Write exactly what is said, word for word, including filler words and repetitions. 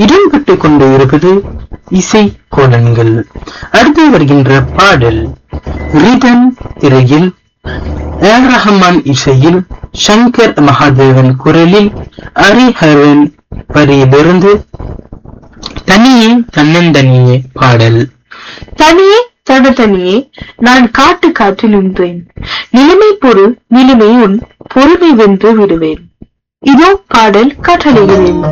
இடம்பெற்றுக் கொண்டு இருப்பது இசை கோலன்கள். அடுத்து வருகின்ற பாடல் ரிதன் திரையில் ஏர் ரஹ்மான் இசையில் சங்கர் மகாதேவன் குரலில் ஹரிஹரன் வரியிலிருந்து தனியே தன்னந்தனியே பாடல். தனியே தனியே நான் காட்டு காற்றில் நின்றேன், நிலைமை பொருள் நிலைமை உன் பொறுமை வென்று விடுவேன். இதோ பாடல் கட்டளைகளில்